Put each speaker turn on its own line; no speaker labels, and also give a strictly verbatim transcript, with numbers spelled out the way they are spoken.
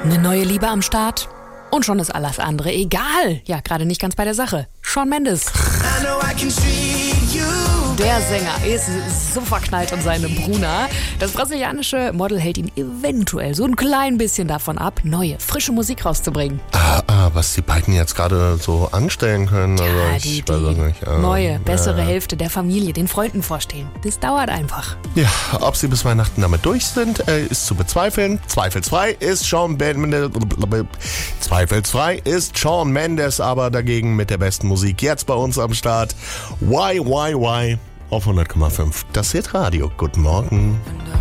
Eine neue Liebe am Start und schon ist alles andere egal. Ja, gerade nicht ganz bei der Sache. Shawn Mendes. Der Sänger ist so verknallt in seine Bruna. Das brasilianische Model hält ihn eventuell so ein klein bisschen davon ab, neue, frische Musik rauszubringen.
Ah, ah, was die beiden jetzt gerade so anstellen können.
Ja,
also ich
die,
weiß auch
die
nicht. Ah,
neue, bessere
ja.
Hälfte der Familie, den Freunden vorstehen. Das dauert einfach.
Ja, ob sie bis Weihnachten damit durch sind, äh, ist zu bezweifeln. Zweifelsfrei ist Shawn Mendes. Zweifelsfrei ist Shawn Mendes, aber dagegen mit der besten Musik jetzt bei uns am Start. Why, why, why? Auf hundert Komma fünf. Das Hit Radio. Guten Morgen.